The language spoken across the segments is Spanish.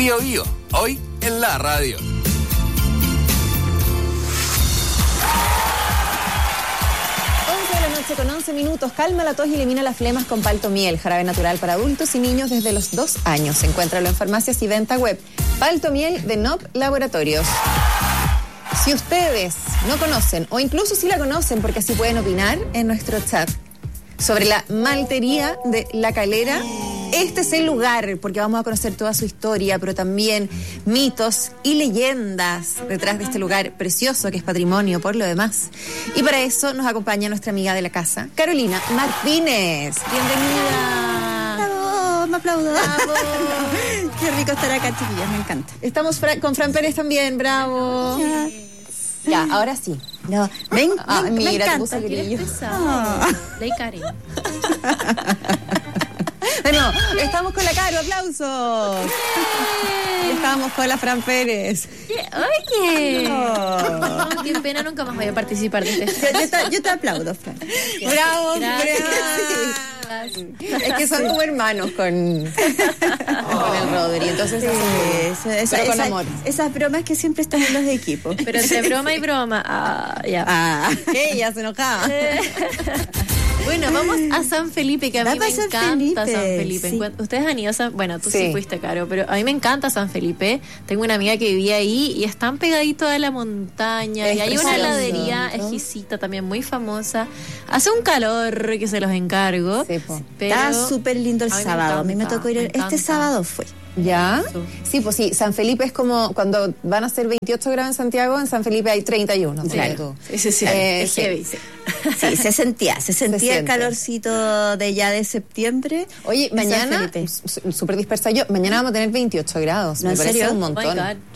Bio Bio, hoy en la radio. 11 minutos. Calma la tos y elimina las flemas con Paltomiel, jarabe natural para adultos y niños desde los 2 años. Encuéntralo en farmacias y venta web. Paltomiel de NOP Laboratorios. Si ustedes no conocen, o incluso si la conocen, porque así pueden opinar en nuestro chat sobre la maltería de La Calera, este es el lugar, porque vamos a conocer toda su historia, pero también mitos y leyendas detrás de este lugar precioso que es patrimonio por lo demás. Y para eso nos acompaña nuestra amiga de la casa, Carolina Martínez. Bienvenida. ¡Bravo! Me aplaudo. ¡Bravo! Qué rico estar acá, chiquillas, me encanta. Estamos con Fran Pérez también, bravo. Ya, ahora sí. No, mira, me te encanta. puse grillo. Ley Karen. Bueno, estamos con la Caro, aplausos. Estamos con la Fran Pérez. Oye, no, qué pena, nunca más voy a participar de este. Yo te aplaudo, Fran. Bravo, Gracias. Es que son como hermanos con el Rodri, entonces pero con amor. Esas bromas que siempre están en los equipos. Pero entre broma y broma, ya. Ella se enojaba. Bueno, vamos a San Felipe, que a mí me encanta San Felipe. Sí. Ustedes han ido a San... Bueno, tú sí fuiste, Caro, pero a mí me encanta San Felipe. Tengo una amiga que vivía ahí y están pegaditos a la montaña. Y hay una heladería exquisita también, muy famosa. Hace un calor que se los encargo. Sí, pero está súper lindo el sábado. A mí me tocó ir. Este sábado fue. ¿Ya? Sí, pues sí, San Felipe es como cuando van a ser 28 grados en Santiago, en San Felipe hay 31. Claro. Sí. Es heavy, sí. Sí, se sentía el calorcito de ya de septiembre. Oye, mañana, súper dispersa yo, mañana vamos a tener 28 grados. ¿No, me en parece serio? un montón. Oh my God.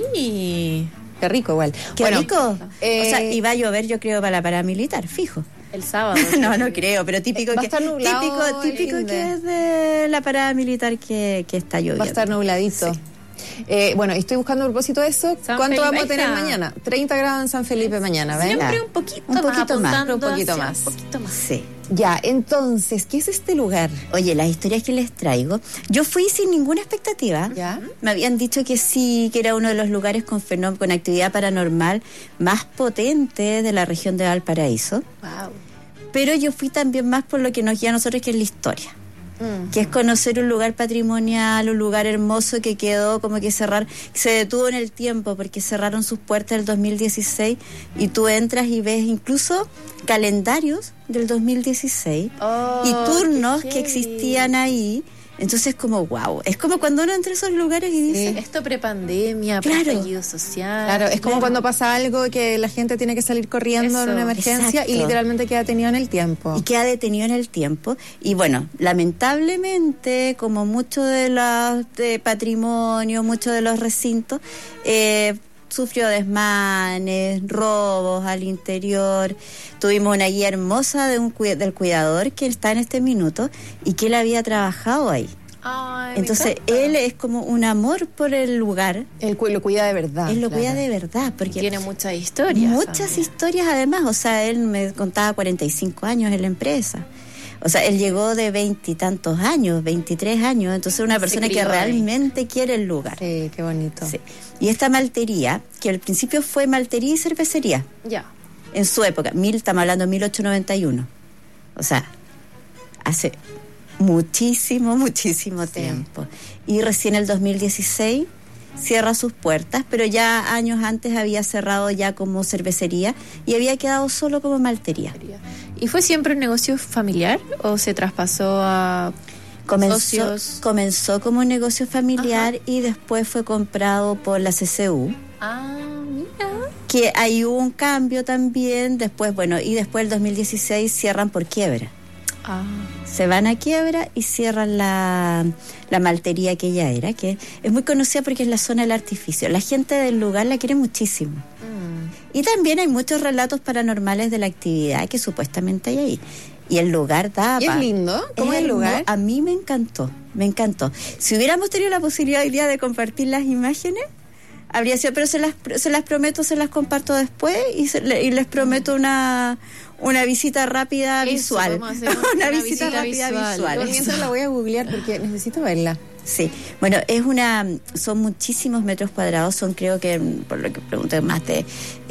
Sí. Qué rico igual. Qué rico. O sea, y va a llover, yo creo, para la paramilitar, fijo. El sábado. No creo, pero típico va a que estar nublado, típico que es de la paramilitar que está lloviendo. Va a estar nubladito. Sí. Bueno, estoy buscando a propósito de eso. San ¿Cuánto Felipe, vamos a tener está. mañana? 30 grados en San Felipe mañana, ¿ven? Siempre un poquito más. Un poquito más. Sí. Ya, entonces, ¿qué es este lugar? Oye, las historias que les traigo, yo fui sin ninguna expectativa. ¿Ya? Me habían dicho que sí, que era uno de los lugares con actividad paranormal más potente de la región de Valparaíso. Wow. Pero yo fui también más por lo que nos guía a nosotros, que es la historia. Que es conocer un lugar patrimonial, un lugar hermoso que quedó como que se detuvo en el tiempo porque cerraron sus puertas el 2016 y tú entras y ves incluso calendarios del 2016 y turnos que existían ahí. Entonces, como wow, es como cuando uno entra a esos lugares y dice... Esto prepandemia, estallido social. Claro, es como cuando pasa algo que la gente tiene que salir corriendo en una emergencia y literalmente queda detenido en el tiempo. Y queda detenido en el tiempo. Y bueno, lamentablemente, como mucho de los patrimonio, muchos de los recintos, sufrió desmanes, robos al interior. Tuvimos una guía hermosa del cuidador que está en este minuto y que él había trabajado ahí. Ay, entonces él es como un amor por el lugar. Él lo cuida de verdad. Él lo cuida de verdad porque tiene muchas historias. Muchas historias además. O sea, él me contaba 45 años en la empresa. O sea, él llegó de 20 y tantos años, 23 años. Entonces una persona que realmente quiere el lugar. Sí, qué bonito. Sí. Y esta maltería, que al principio fue maltería y cervecería. Ya. En su época, estamos hablando de 1891. O sea, hace muchísimo tiempo. Y recién el 2016 cierra sus puertas, pero ya años antes había cerrado ya como cervecería y había quedado solo como maltería. ¿Y fue siempre un negocio familiar o se traspasó a socios? Comenzó como un negocio familiar. Ajá. Y después fue comprado por la CCU. Ah, mira. Que ahí hubo un cambio también. Después, y después el 2016 cierran por quiebra. Se van a quiebra y cierran la maltería que ella era, que es muy conocida porque es la zona del artificio. La gente del lugar la quiere muchísimo. Y también hay muchos relatos paranormales de la actividad que supuestamente hay ahí. Y el lugar da... ¿Y es lindo? ¿Cómo es el lugar? A mí me encantó. Si hubiéramos tenido la posibilidad hoy día de compartir las imágenes, habría sido, pero se las prometo, se las comparto después y les prometo una visita rápida visual. Una visita rápida visual. Mientras la voy a googlear porque necesito verla. Sí, bueno, son muchísimos metros cuadrados, son creo que, por lo que pregunté, más de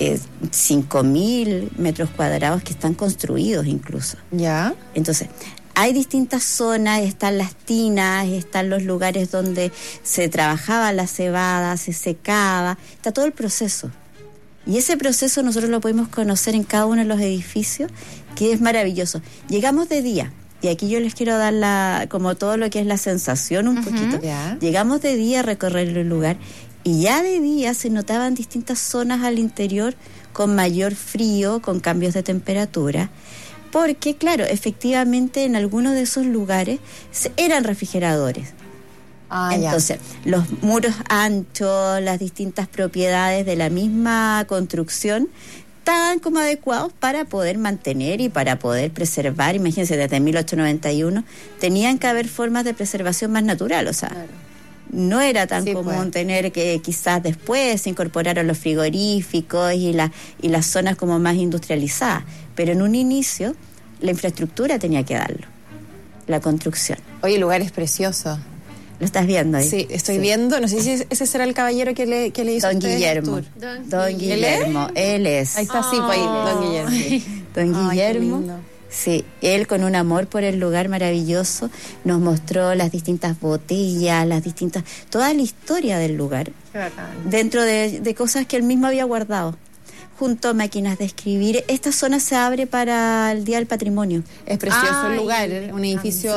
5.000 metros cuadrados que están construidos incluso. Ya. Entonces, hay distintas zonas, están las tinas, están los lugares donde se trabajaba la cebada, se secaba, está todo el proceso. Y ese proceso nosotros lo podemos conocer en cada uno de los edificios, que es maravilloso. Llegamos de día. Y aquí yo les quiero dar como todo lo que es la sensación un poquito. Ya. Llegamos de día a recorrer el lugar y ya de día se notaban distintas zonas al interior con mayor frío, con cambios de temperatura, porque claro, efectivamente en algunos de esos lugares eran refrigeradores. Entonces, los muros anchos, las distintas propiedades de la misma construcción estaban como adecuados para poder mantener y para poder preservar. Imagínense, desde 1891 tenían que haber formas de preservación más natural, o sea, claro. No era tan común tener que quizás después se incorporaron los frigoríficos y las zonas como más industrializadas, pero en un inicio la infraestructura tenía que darlo, la construcción. Oye, el lugar es precioso. ¿Lo estás viendo ahí? Sí, estoy viendo. No sé si ese será el caballero que le hizo Don Guillermo. Don Guillermo. Él es. Ahí está, sí, pues ahí, Don Guillermo. Sí. Don Guillermo. Sí, él con un amor por el lugar maravilloso nos mostró las distintas botellas, toda la historia del lugar. Qué bacán. Dentro de cosas que él mismo había guardado. Junto a máquinas de escribir. Esta zona se abre para el Día del Patrimonio. Es precioso el lugar, un edificio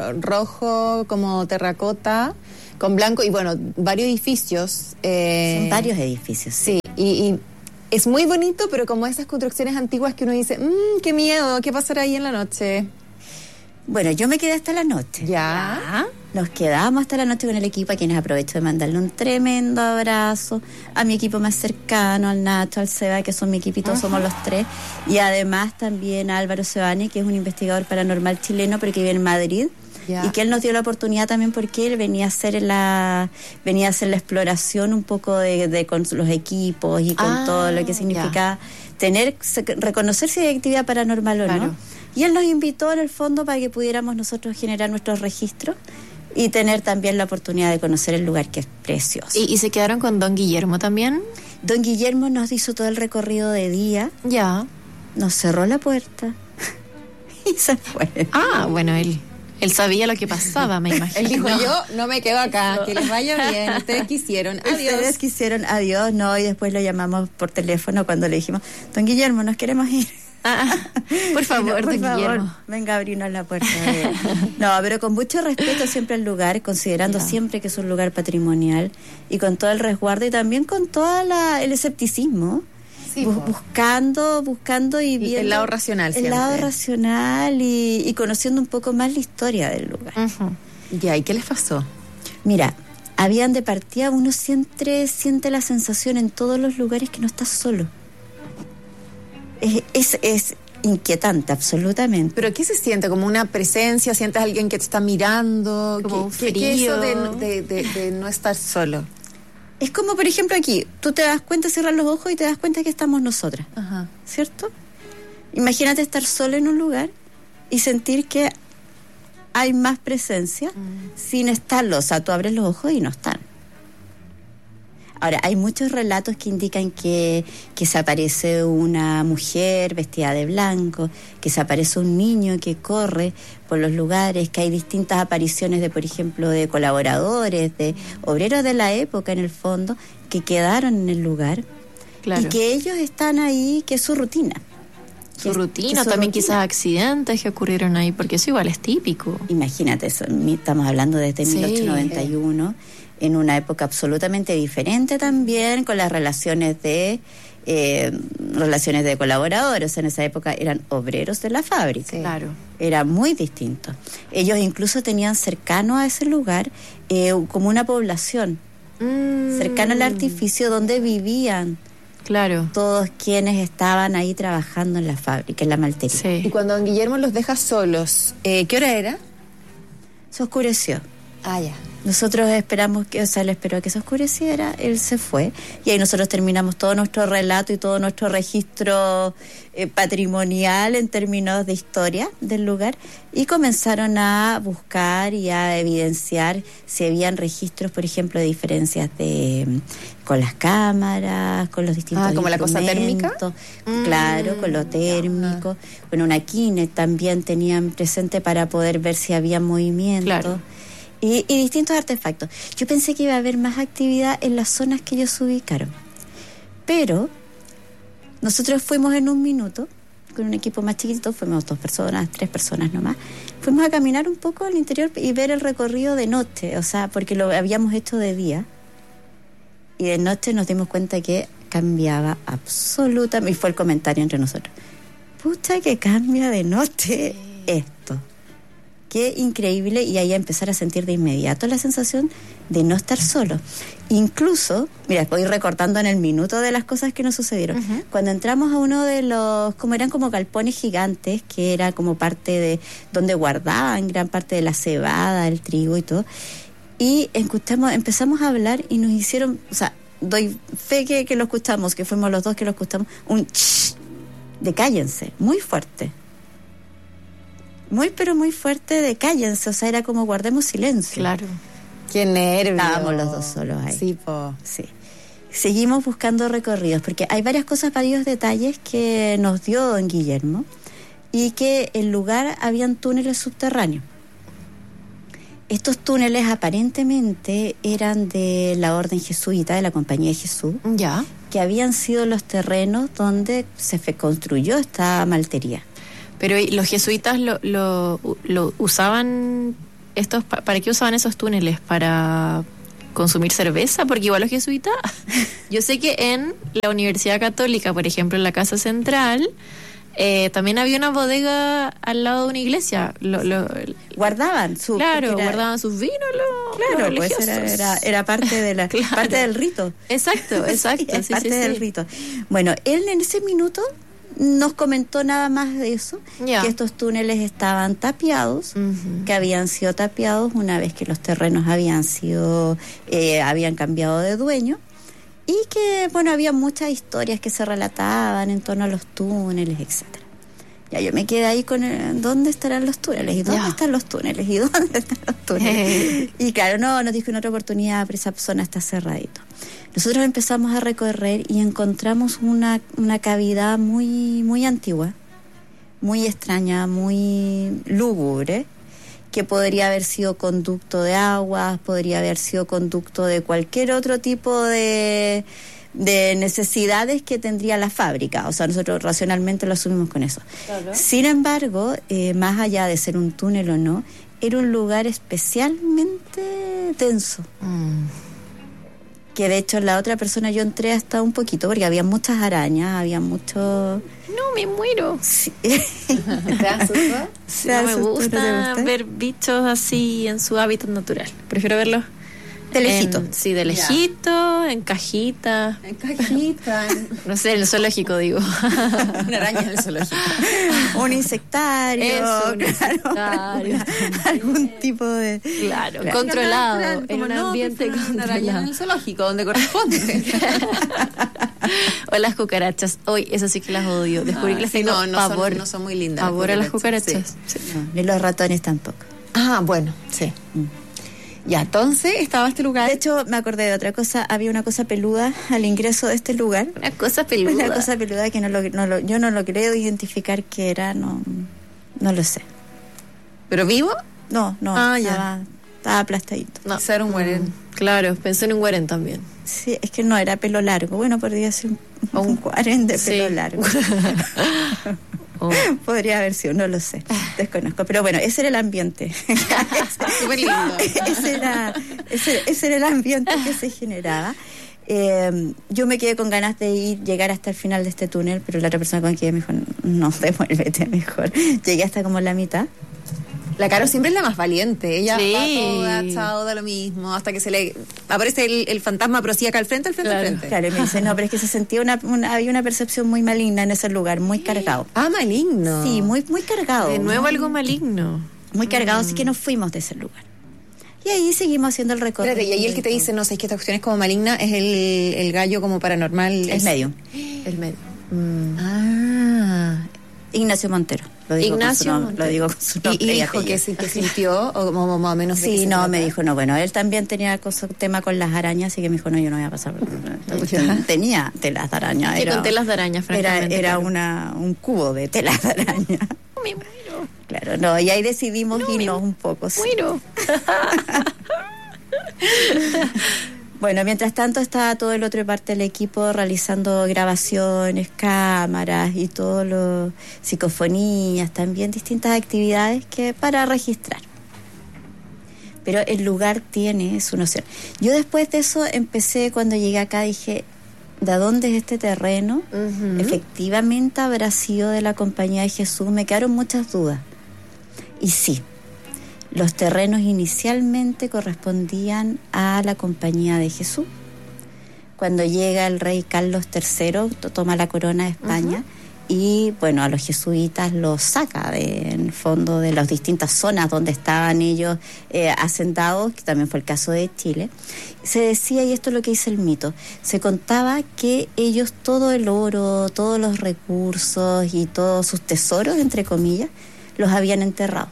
rojo como terracota, con blanco, y bueno, varios edificios. Son varios edificios, sí. Y es muy bonito, pero como esas construcciones antiguas que uno dice, qué miedo, ¿qué pasará ahí en la noche? Bueno, yo me quedé hasta la noche. ¿Ya? Nos quedamos hasta la noche con el equipo, a quienes aprovecho de mandarle un tremendo abrazo, a mi equipo más cercano, al Nacho, al Seba, que son mi equipito, somos los tres, y además también a Álvaro Sebani, que es un investigador paranormal chileno, pero que vive en Madrid, y que él nos dio la oportunidad también porque él venía a hacer la exploración un poco con los equipos y con todo lo que significa reconocer si hay actividad paranormal o no. Y él nos invitó en el fondo para que pudiéramos nosotros generar nuestros registros y tener también la oportunidad de conocer el lugar, que es precioso. ¿Y se quedaron con Don Guillermo también? Don Guillermo nos hizo todo el recorrido de día. Ya. Nos cerró la puerta y se fue. Bueno, él sabía lo que pasaba, me imagino. Él dijo, yo no me quedo acá, que les vaya bien, ustedes quisieron, adiós. Ustedes quisieron, adiós, no, y después lo llamamos por teléfono cuando le dijimos, Don Guillermo, nos queremos ir. Por favor, Don Guillermo. Venga a abrirnos la puerta. No, pero con mucho respeto siempre al lugar, considerando siempre que es un lugar patrimonial y con todo el resguardo y también con todo el escepticismo. Sí, buscando y viendo el lado racional siempre. El lado racional y conociendo un poco más la historia del lugar. Ya, ¿y qué les pasó? Mira, habían de partida, uno siempre siente la sensación en todos los lugares que no estás solo. Es inquietante, absolutamente. ¿Pero qué se siente? ¿Como una presencia? ¿Sientes a alguien que te está mirando? Como un frío. ¿Qué es eso de no estar solo? Es como, por ejemplo, aquí, tú te das cuenta, cierras los ojos y te das cuenta que estamos nosotras, ¿cierto? Imagínate estar solo en un lugar y sentir que hay más presencia sin estarlo. O sea, tú abres los ojos y no están. Ahora, hay muchos relatos que indican que se aparece una mujer vestida de blanco, que se aparece un niño que corre por los lugares, que hay distintas apariciones de, por ejemplo, de colaboradores, de obreros de la época en el fondo, que quedaron en el lugar. Claro. Y que ellos están ahí, que es su rutina. Su rutina, también quizás accidentes que ocurrieron ahí, porque eso igual es típico. Imagínate, estamos hablando desde 1891, en una época absolutamente diferente también, con las relaciones de colaboradores. En esa época eran obreros de la fábrica. Sí. Claro. Era muy distinto. Ellos incluso tenían cercano a ese lugar como una población, cercano al artificio donde vivían. Claro. Todos quienes estaban ahí trabajando en la fábrica, en la maltería. Sí. Y cuando Don Guillermo los deja solos, ¿qué hora era? Se oscureció. Ya. Nosotros esperamos que, él esperó que se oscureciera, él se fue, y ahí nosotros terminamos todo nuestro relato y todo nuestro registro patrimonial en términos de historia del lugar, y comenzaron a buscar y a evidenciar si habían registros, por ejemplo, de diferencias con las cámaras, con los distintos como la cosa térmica. Claro, con lo térmico. Bueno, una Kinect también tenían presente para poder ver si había movimiento. Claro. Y distintos artefactos. Yo pensé que iba a haber más actividad en las zonas que ellos ubicaron. Pero nosotros fuimos en un minuto, con un equipo más chiquito, fuimos 2 personas, 3 personas nomás. Fuimos a caminar un poco al interior y ver el recorrido de noche, o sea, porque lo habíamos hecho de día. Y de noche nos dimos cuenta que cambiaba absolutamente, y fue el comentario entre nosotros. Pucha que cambia de noche esto. Qué increíble, y ahí a empezar a sentir de inmediato la sensación de no estar solo. Incluso, mira, voy recortando en el minuto de las cosas que nos sucedieron. Uh-huh. Cuando entramos a uno de los, como eran como galpones gigantes, que era como parte de donde guardaban gran parte de la cebada, el trigo y todo, y empezamos a hablar y nos hicieron, o sea, doy fe que lo escuchamos, que fuimos los 2 que lo escuchamos, un shh de cállense, muy fuerte. Muy, pero muy fuerte de cállense, o sea, era como guardemos silencio. Claro. Qué nervios. Estábamos los 2 solos ahí. Sí, po. Sí. Seguimos buscando recorridos, porque hay varias cosas, varios detalles que nos dio don Guillermo, y que en lugar habían túneles subterráneos. Estos túneles aparentemente eran de la orden jesuita, de la Compañía de Jesús. Ya. Que habían sido los terrenos donde se construyó esta maltería. Pero los jesuitas lo usaban estos, ¿para qué usaban esos túneles? ¿Para consumir cerveza? Porque igual los jesuitas, yo sé que en la Universidad Católica, por ejemplo, en la Casa Central, también había una bodega al lado de una iglesia. Guardaban guardaban sus vinos. Claro, pues era parte de la claro. parte del rito. Exacto. Sí, parte del rito. Bueno, él en ese minuto nos comentó nada más de eso, que estos túneles estaban tapiados, que habían sido tapiados una vez que los terrenos habían cambiado de dueño, y que, bueno, había muchas historias que se relataban en torno a los túneles, etcétera. Ya yo me quedé ahí con ¿dónde estarán los túneles? ¿Y dónde están los túneles? ¿Y dónde están los túneles? Y claro, nos dijo en otra oportunidad, pero esa zona está cerradito. Nosotros empezamos a recorrer y encontramos una cavidad muy, muy antigua, muy extraña, muy lúgubre, que podría haber sido conducto de aguas, podría haber sido conducto de cualquier otro tipo de necesidades que tendría la fábrica. O sea, nosotros racionalmente lo asumimos con eso. Claro. Sin embargo, más allá de ser un túnel o no, era un lugar especialmente denso. Que de hecho la otra persona yo entré hasta un poquito porque había muchas arañas, había mucho... No, me muero. Sí. ¿Te asustó? Sí, no me gusta ver bichos así en su hábitat natural. Prefiero verlos de lejito. Sí, de lejito, en cajita. En cajita. No sé, en el zoológico, digo. Una araña en el zoológico. Un insectario. Eso, un insectario. Algún tipo de... Claro, controlado. En un ambiente controlado. Una araña en el zoológico, donde corresponde. O las cucarachas. Hoy, esas sí que las odio. Descubrí que les tengo pavor. No son muy lindas. Pavor a las cucarachas. Sí. No, ni los ratones tampoco. Ah, bueno, sí. Ya, entonces estaba este lugar. De hecho, me acordé de otra cosa. Había una cosa peluda al ingreso de este lugar. Una cosa peluda. Una cosa peluda que yo no lo creo identificar qué era, no lo sé. ¿Pero vivo? No. Estaba aplastadito. No. Ser un güeren. Claro, pensé en un güeren también. Sí, es que no era pelo largo. Bueno, podría ser un güeren de pelo largo. Podría haber sido, no lo sé, desconozco, pero bueno, ese era el ambiente. Súper lindo. ese era el ambiente que se generaba. Yo me quedé con ganas de llegar hasta el final de este túnel, pero la otra persona con quien me dijo, no, devuélvete mejor. Llegué hasta como la mitad. La Caro siempre es la más valiente. Ella sí. va toda lo mismo, hasta que se le aparece el fantasma, pero sí acá al frente. Claro, y me dice, no, pero es que se sentía había una percepción muy maligna en ese lugar, muy cargado. Ah, maligno. Sí, muy, muy cargado. De nuevo algo maligno. Muy cargado, así que nos fuimos de ese lugar. Y ahí seguimos haciendo el recorrido. Espérate, y ahí el que te dice, no sé, es que esta cuestión es como maligna, es el gallo como paranormal. El medio. El medio. Ignacio Montero. Lo digo con su nombre. ¿Y dijo que sintió o como más o menos? Sí, no, me dijo, no, bueno, él también tenía tema con las arañas, así que me dijo, no, yo no voy a pasar. Tenía telas de araña. ¿Qué con telas de araña, francamente? Era un cubo de telas de araña. No me muero. Claro, no, y ahí decidimos irnos un poco. Muero. Bueno, mientras tanto estaba todo el otro parte del equipo realizando grabaciones, cámaras y todo lo psicofonías, también distintas actividades que para registrar. Pero el lugar tiene su noción. Yo después de eso empecé, cuando llegué acá dije, ¿de dónde es este terreno? Uh-huh. Efectivamente habrá sido de la Compañía de Jesús. Me quedaron muchas dudas. Y sí. Los terrenos inicialmente correspondían a la Compañía de Jesús. Cuando llega el rey Carlos III, toma la corona de España, y bueno, a los jesuitas los saca en el fondo de las distintas zonas donde estaban ellos asentados, que también fue el caso de Chile. Se decía, y esto es lo que dice el mito, se contaba que ellos todo el oro, todos los recursos y todos sus tesoros, entre comillas, los habían enterrado.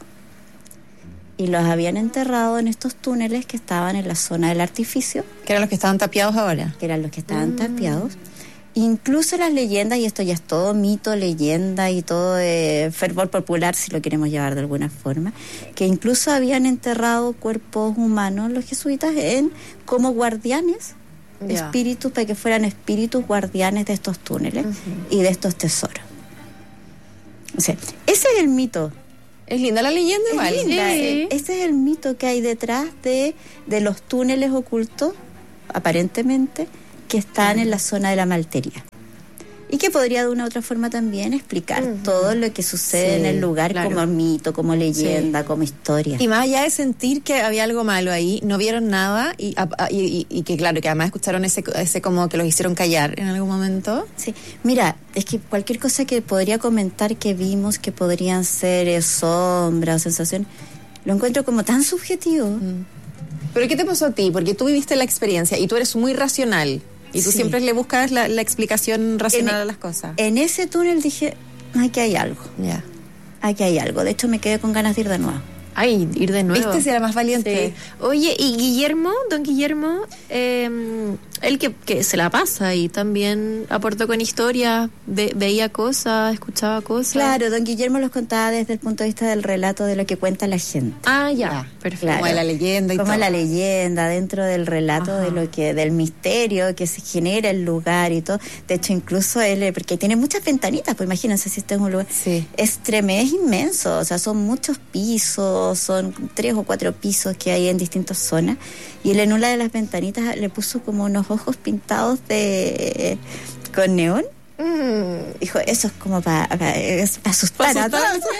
Y los habían enterrado en estos túneles que estaban en la zona del artificio. Que eran los que estaban tapiados ahora. Que eran los que estaban tapiados. Incluso las leyendas, y esto ya es todo mito, leyenda y todo fervor popular, si lo queremos llevar de alguna forma, que incluso habían enterrado cuerpos humanos los jesuitas como guardianes, espíritus, para que fueran espíritus guardianes de estos túneles y de estos tesoros. O sea, ese es el mito. Es linda la leyenda, igual. Sí. Ese es el mito que hay detrás de los túneles ocultos, aparentemente, que están en la zona de la Maltería. Y que podría de una u otra forma también explicar todo lo que sucede en el lugar, claro, como mito, como leyenda, como historia. Y más allá de sentir que había algo malo ahí, no vieron nada y que claro, que además escucharon ese como que los hicieron callar en algún momento. Sí, mira, es que cualquier cosa que podría comentar que vimos que podrían ser sombras o sensaciones, lo encuentro como tan subjetivo. ¿Pero qué te pasó a ti? Porque tú viviste la experiencia y tú eres muy racional. Y tú siempre le buscas la explicación racional a las cosas. En ese túnel dije, aquí hay algo. Ya. Aquí hay algo. De hecho, me quedé con ganas de ir de nuevo. Ay, ir de nuevo. ¿Viste si era más valiente? Sí. Oye, y Guillermo, don Guillermo, él que se la pasa y también aportó con historias, veía cosas, escuchaba cosas. Claro, don Guillermo los contaba desde el punto de vista del relato de lo que cuenta la gente. Ah, ya, perfecto. Claro. Como de la leyenda y como todo. la leyenda, dentro del relato del misterio que se genera el lugar y todo. De hecho, incluso él, porque tiene muchas ventanitas, pues imagínense si este es un lugar. Sí. Es inmenso, o sea, son muchos pisos, son 3 o 4 pisos que hay en distintas zonas, y él en una de las ventanitas le puso como unos ojos pintados con neón. Dijo, eso es como para asustar a todos.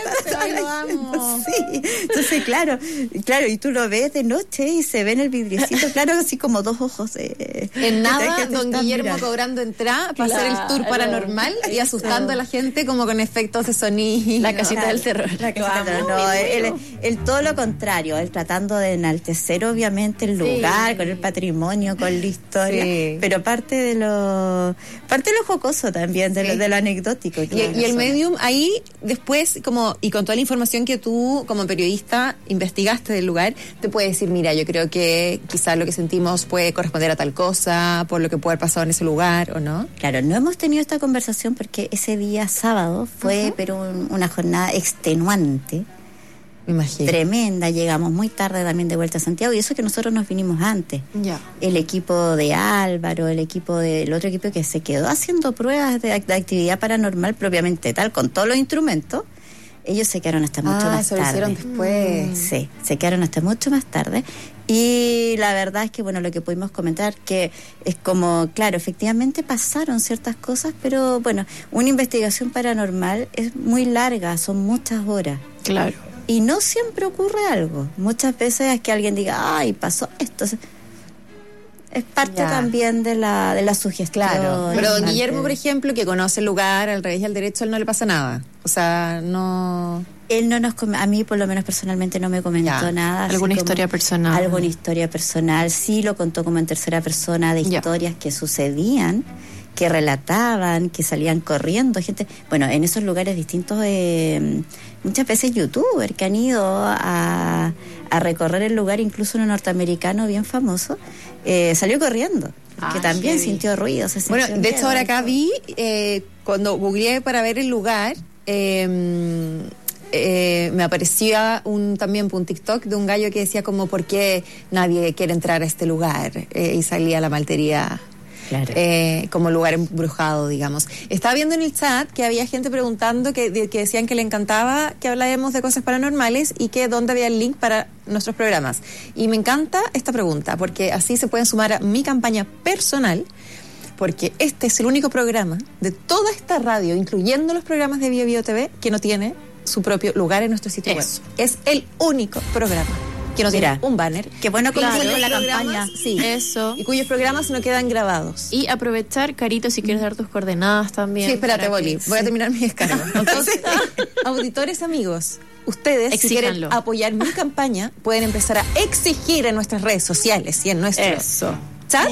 Sí, entonces claro, y tú lo ves de noche y se ve en el vidriecito, claro, así como 2 ojos. En nada, don Guillermo mirando, cobrando entrada para hacer el tour paranormal y asustando a la gente como con efectos de sonido. La casita del terror. Él todo lo contrario, él tratando de enaltecer obviamente el lugar, con el patrimonio, con la historia, pero parte de lo jocoso también, de lo anecdótico. Y el medium ahí después, como y con toda la información que tú como periodista investigaste del lugar, te puede decir, mira, yo creo que quizás lo que sentimos puede corresponder a tal cosa, por lo que puede haber pasado en ese lugar, ¿o no? Claro, no hemos tenido esta conversación porque ese día sábado fue pero una jornada extenuante. Me imagino. Tremenda, llegamos muy tarde también de vuelta a Santiago, y eso que nosotros nos vinimos antes. Ya. El equipo de Álvaro, el otro equipo que se quedó haciendo pruebas de actividad paranormal propiamente tal, con todos los instrumentos, ellos se quedaron hasta mucho más tarde. Se lo hicieron después. Sí, se quedaron hasta mucho más tarde. Y la verdad es que, bueno, lo que pudimos comentar, que es como, claro, efectivamente pasaron ciertas cosas, pero bueno, una investigación paranormal es muy larga, son muchas horas. Claro. Y no siempre ocurre algo. Muchas veces es que alguien diga, ay, pasó esto. Es parte también de la sugestión. Claro, pero don Guillermo, por ejemplo, que conoce el lugar al revés y al derecho, él no le pasa nada. O sea, no... Él no a mí por lo menos personalmente no me comentó nada. ¿Alguna historia personal? Alguna historia personal, sí lo contó como en tercera persona de historias que sucedían, que relataban, que salían corriendo, gente, bueno, en esos lugares distintos, muchas veces youtubers que han ido a recorrer el lugar, incluso uno norteamericano bien famoso, salió corriendo, que también sintió ruido. Bueno, de hecho ahora acá vi, cuando googleé para ver el lugar, me aparecía también un TikTok de un gallo que decía como ¿por qué nadie quiere entrar a este lugar? Y salía la maltería. Claro. Como lugar embrujado, digamos. Estaba viendo en el chat que había gente preguntando que decían que le encantaba que habláramos de cosas paranormales y que dónde había el link para nuestros programas. Y me encanta esta pregunta, porque así se pueden sumar a mi campaña personal, porque este es el único programa de toda esta radio, incluyendo los programas de Bio Bio TV, que no tiene su propio lugar en nuestro sitio web. Es el único programa que no tiene un banner. Qué bueno que con la campaña. Sí. Eso. Y cuyos programas no quedan grabados. Y aprovechar, Carito, si quieres dar tus coordenadas también. Sí, espérate, Boli. Voy a terminar mi descargo. Entonces, auditores amigos, ustedes, exíjanlo. Si quieren apoyar mi campaña, pueden empezar a exigir en nuestras redes sociales y en nuestro chat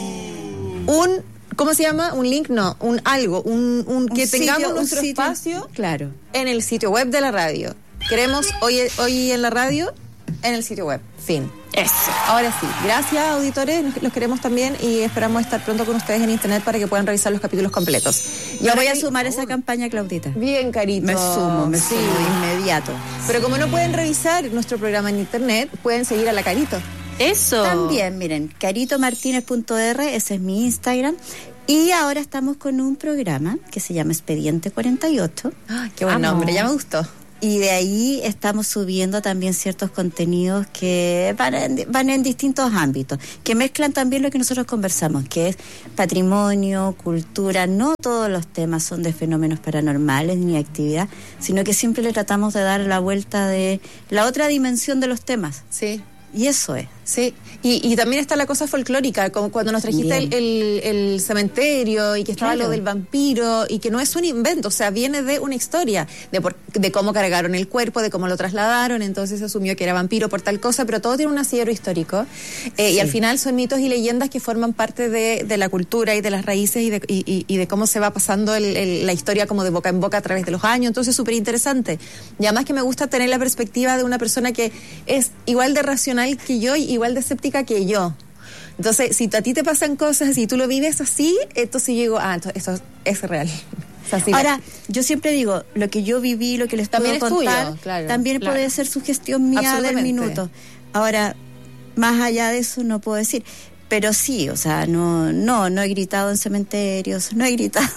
¿cómo se llama? Un link, no, que tengamos nuestro espacio en el sitio web de la radio. Queremos hoy en la radio, en el sitio web. Fin. Eso. Ahora sí, gracias auditores, los queremos también y esperamos estar pronto con ustedes en internet para que puedan revisar los capítulos completos. Yo voy a sumar esa campaña, Claudita. Bien, Carito. Me sumo inmediato. Pero como no pueden revisar nuestro programa en internet, pueden seguir a la Carito. Eso. También, miren, caritomartinez.r, ese es mi Instagram. Y ahora estamos con un programa que se llama Expediente 48. Qué buen nombre, ya me gustó. Y de ahí estamos subiendo también ciertos contenidos que van en distintos ámbitos, que mezclan también lo que nosotros conversamos, que es patrimonio, cultura. No todos los temas son de fenómenos paranormales ni actividad, sino que siempre le tratamos de dar la vuelta de la otra dimensión de los temas. Sí. Y eso es. Sí, y también está la cosa folclórica, como cuando nos trajiste el cementerio y que estaba lo del vampiro y que no es un invento, o sea, viene de una historia, de cómo cargaron el cuerpo, de cómo lo trasladaron, entonces se asumió que era vampiro por tal cosa, pero todo tiene un asidero histórico y al final son mitos y leyendas que forman parte de la cultura y de las raíces y de cómo se va pasando la historia como de boca en boca a través de los años, entonces súper interesante. Y además que me gusta tener la perspectiva de una persona que es igual de racional que yo y igual de escéptica que yo. Entonces, si a ti te pasan cosas y tú lo vives así, entonces yo digo, esto es real. O sea, sí. Ahora, yo siempre digo, lo que yo viví, lo que les puedo contar, tuyo, claro, también puede ser sugestión mía del minuto. Ahora, más allá de eso no puedo decir. Pero sí, o sea, no he gritado en cementerios, no he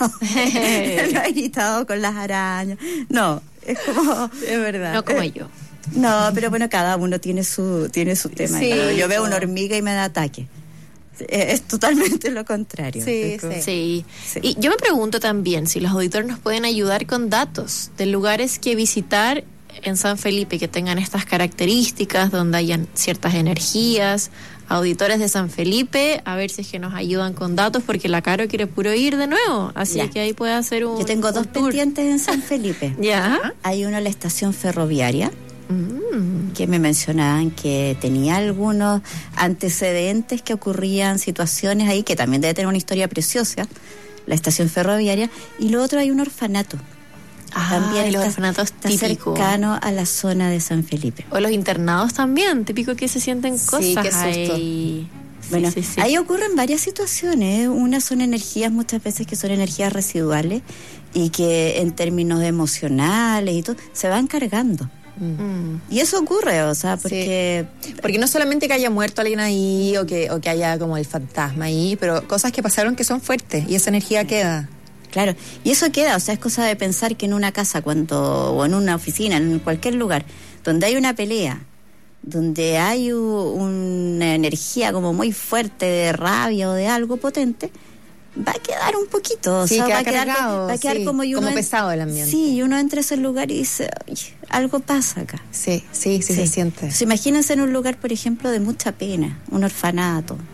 gritado con las arañas. No, es como, es verdad. No como yo. No, pero bueno, cada uno tiene su tema. Sí, claro. Yo veo una hormiga y me da ataque. Es totalmente lo contrario. Sí. Y yo me pregunto también si los auditores nos pueden ayudar con datos de lugares que visitar en San Felipe que tengan estas características, donde hayan ciertas energías. Auditores de San Felipe, a ver si es que nos ayudan con datos, porque la Caro quiere puro ir de nuevo, así que ahí puede hacer un... Yo tengo dos pendientes en San Felipe. ¿Ya? Hay uno en la estación ferroviaria, que me mencionaban que tenía algunos antecedentes, que ocurrían situaciones ahí, que también debe tener una historia preciosa, la estación ferroviaria, y lo otro hay un orfanato. También los orfanatos típicos, cercano a la zona de San Felipe. O los internados también, típico que se sienten cosas qué susto. Ahí. Bueno, ahí ocurren varias situaciones. Una son energías, muchas veces que son energías residuales y que en términos emocionales y todo, se van cargando. Y eso ocurre, o sea, porque no solamente que haya muerto alguien ahí o que haya como el fantasma ahí, pero cosas que pasaron que son fuertes y esa energía queda. Claro, y eso queda, o sea, es cosa de pensar que en una casa o en una oficina, en cualquier lugar, donde hay una pelea, donde hay una energía como muy fuerte de rabia o de algo potente, va a quedar un poquito, o sea, va a quedar como pesado el ambiente. Sí, y uno entra a ese lugar y dice, oye, algo pasa acá. Sí, se siente. Entonces, imagínense en un lugar, por ejemplo, de mucha pena, un orfanato,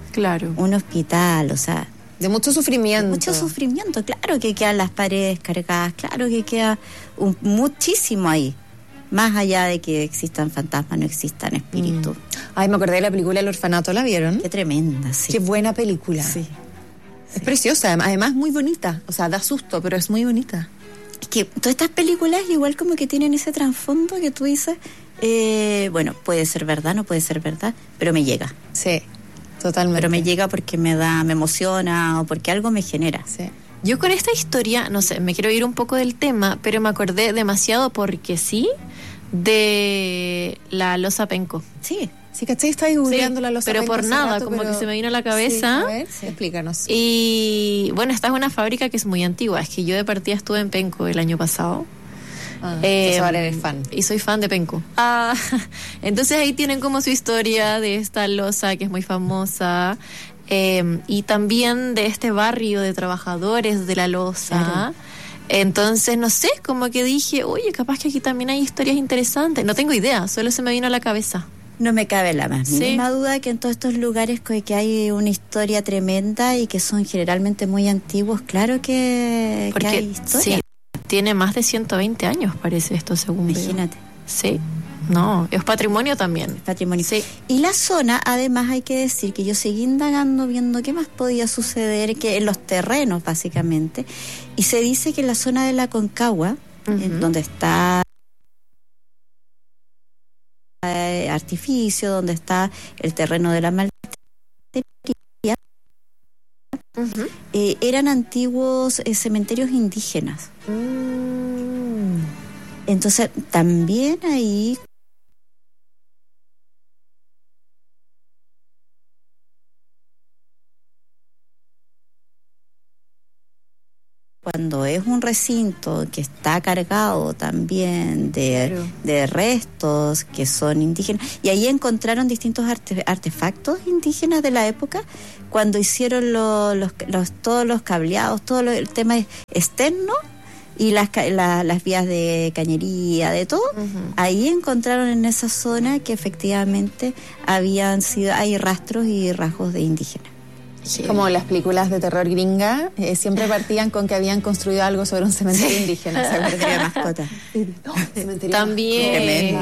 Claro. Un hospital, o sea... De mucho sufrimiento. Mucho sufrimiento, claro que quedan las paredes cargadas, claro que queda muchísimo ahí. Más allá de que existan fantasmas, no existan espíritus. Ay, me acordé de la película El Orfanato, ¿la vieron? Qué tremenda, sí. Qué buena película. Sí. Es preciosa, además muy bonita. O sea, da susto, pero es muy bonita. Es que todas estas películas igual como que tienen ese trasfondo que tú dices, bueno, puede ser verdad, no puede ser verdad, pero me llega. Sí, totalmente. Pero me llega porque me emociona o porque algo me genera. Sí. Yo con esta historia, no sé, me quiero ir un poco del tema, pero me acordé demasiado porque sí de la losa Penco. Sí. Sí, ¿cachai? Estaba googleando la losa pero Penco por hace nada, rato, como pero... que se me vino a la cabeza. Sí, a ver, explícanos. Y bueno, esta es una fábrica que es muy antigua. Es que yo de partida estuve en Penco el año pasado. Entonces ahora eres fan. Y soy fan de Penco. Entonces ahí tienen como su historia de esta losa que es muy famosa. Y también de este barrio de trabajadores de la losa. Claro. Entonces, no sé, como que dije, oye, capaz que aquí también hay historias interesantes. No tengo idea, solo se me vino a la cabeza. No me cabe la más mínima duda que en todos estos lugares que hay una historia tremenda y que son generalmente muy antiguos, claro que hay historia. Sí, tiene más de 120 años, parece esto, según Imagínate. veo. Sí. No, es patrimonio también. Patrimonio. Sí. Y la zona, además hay que decir que yo seguí indagando, viendo qué más podía suceder, que en los terrenos básicamente, y se dice que en la zona de la Concagua, donde está artificio, donde está el terreno de la maltería, eran antiguos cementerios indígenas. Entonces, también ahí cuando es un recinto que está cargado también de restos que son indígenas, y ahí encontraron distintos artefactos indígenas de la época, cuando hicieron todos los cableados, todo el tema externo y las vías de cañería, de todo, ahí encontraron en esa zona que efectivamente hay rastros y rasgos de indígenas. Sí. Como las películas de terror gringa, siempre partían con que habían construido algo sobre un cementerio indígena, cementerio de mascotas. Cementerio también.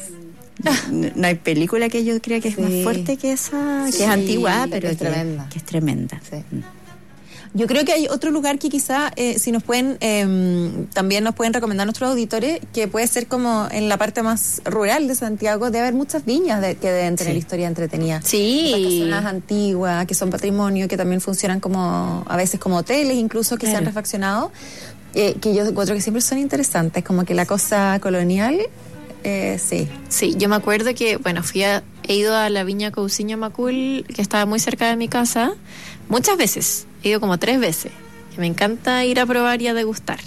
No hay película que yo crea que es más fuerte que esa, que es antigua, pero es tremenda. Que es tremenda. Sí. Yo creo que hay otro lugar que quizá si nos pueden también nos pueden recomendar nuestros auditores, que puede ser como en la parte más rural de Santiago, debe haber muchas viñas que deben tener historia entretenida. Sí. Estas casonas antiguas, que son patrimonio, que también funcionan como a veces como hoteles, incluso que se han refaccionado, que yo encuentro que siempre son interesantes, como que la cosa colonial, sí. Sí, yo me acuerdo que, bueno, he ido a la viña Cousiño Macul, que estaba muy cerca de mi casa, muchas veces. He ido como 3 veces. Que me encanta ir a probar y a degustar.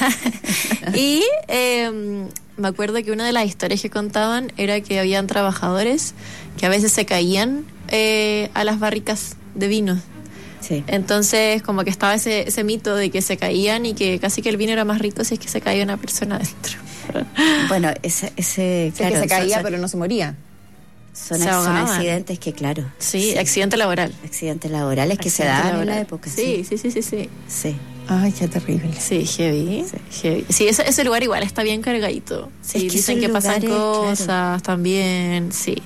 Y me acuerdo que una de las historias que contaban era que habían trabajadores que a veces se caían a las barricas de vino. Sí. Entonces, como que estaba ese mito de que se caían y que casi que el vino era más rico si es que se caía una persona dentro. Bueno, ese claro, que se caía, pero no se moría. Son accidentes que, claro. Sí, accidente laboral. Accidentes laborales que se daban en la época. Sí. Ay, qué terrible. Sí, heavy. Sí, ese lugar igual está bien cargadito. Sí, es que dicen que pasan cosas también. Sí.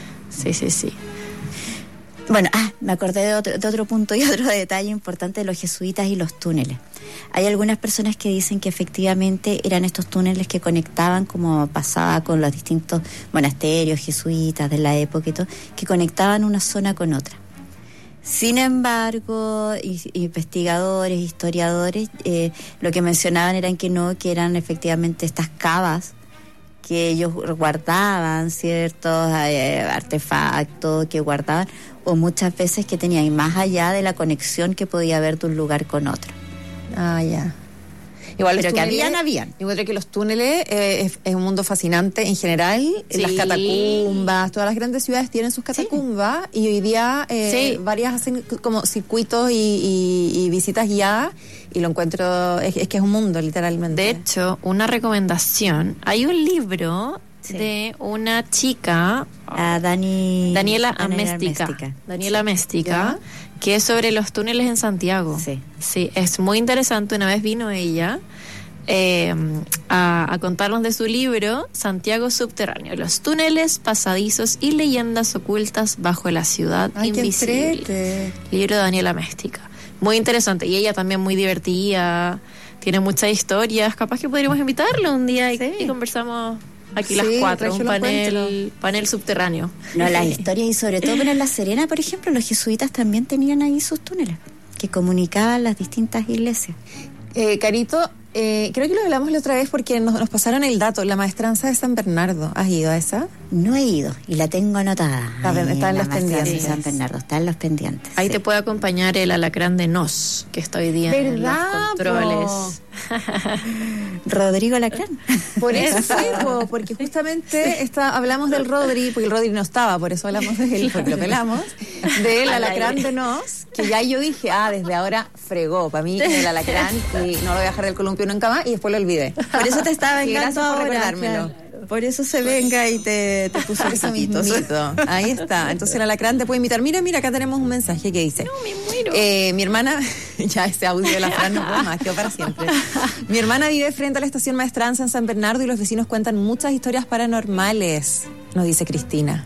Bueno, me acordé de otro punto y otro detalle importante de los jesuitas y los túneles. Hay algunas personas que dicen que efectivamente eran estos túneles que conectaban, como pasaba con los distintos monasterios jesuitas de la época y todo, que conectaban una zona con otra. Sin embargo, investigadores, historiadores, lo que mencionaban eran que eran efectivamente estas cavas que ellos guardaban, ciertos artefactos que guardaban, o muchas veces que tenían más allá de la conexión que podía haber de un lugar con otro. Ya. Igual pero que habían. Igual que los túneles es un mundo fascinante en general. Sí. Las catacumbas, todas las grandes ciudades tienen sus catacumbas, y hoy día varias hacen como circuitos y visitas guiadas, y lo encuentro, es que es un mundo literalmente. De hecho, una recomendación, hay un libro de una chica, Daniela Améstica, que es sobre los túneles en Santiago. Sí, es muy interesante. Una vez vino ella a contarnos de su libro Santiago Subterráneo, los túneles, pasadizos y leyendas ocultas bajo la ciudad invisible. Libro de Daniela Améstica. Muy interesante. Y ella también muy divertida, tiene muchas historias. Capaz que podríamos invitarla un día y conversamos aquí las cuatro, un panel subterráneo. No, las historias, y sobre todo en La Serena, por ejemplo, los jesuitas también tenían ahí sus túneles que comunicaban las distintas iglesias. Carito, creo que lo hablamos la otra vez porque nos pasaron el dato, la maestranza de San Bernardo. ¿Has ido a esa? No he ido y la tengo anotada. Está en los pendientes. San Bernardo, está en los pendientes. Ahí te puede acompañar el alacrán de Nos, que está hoy día en los controles. Rodrigo Alacrán. Por eso fue, porque justamente hablamos del Rodri, porque el Rodri no estaba, por eso hablamos de él, porque lo pelamos, del alacrán de Nos, que ya yo dije, desde ahora fregó, para mí el alacrán, y no lo voy a dejar del columpio nunca más, y después lo olvidé. Por eso te estaba vengando ahora, por recordármelo. Claro. Por eso se venga y te puso eso mismito. Ahí está. Entonces el alacrán te puede invitar. Mira, acá tenemos un mensaje que dice: no, me muero. Mi hermana, ya ese audio de la Fran no puedo más, quedó para siempre. Mi hermana vive frente a la estación Maestranza en San Bernardo y los vecinos cuentan muchas historias paranormales, nos dice Cristina.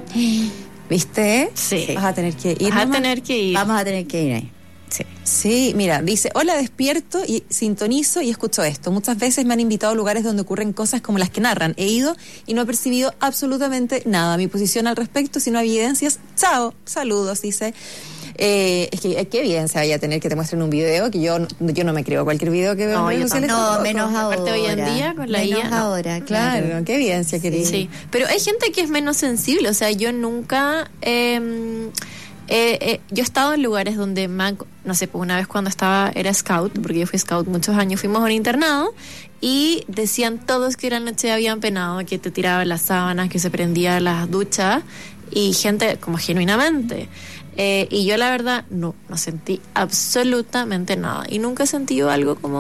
¿Viste? Sí. Vas a tener que ir. Vamos a tener que ir ahí. Sí, mira, dice: hola, despierto y sintonizo y escucho esto. Muchas veces me han invitado a lugares donde ocurren cosas como las que narran. He ido y no he percibido absolutamente nada. Mi posición al respecto, si no hay evidencias, chao, saludos, dice. Es que qué evidencia vaya a tener que te muestren un video, que yo no me creo cualquier video que veo en redes sociales. No, menos ahora. Aparte hoy en día con la IA. Ahora, claro, qué evidencia, querida. Sí, pero hay gente que es menos sensible, o sea, yo nunca... yo he estado en lugares donde no sé, pues una vez cuando era scout, porque yo fui scout muchos años, fuimos a un internado y decían todos que la noche habían penado, que te tiraban las sábanas, que se prendían las duchas, y gente como genuinamente. Y yo la verdad no sentí absolutamente nada y nunca he sentido algo como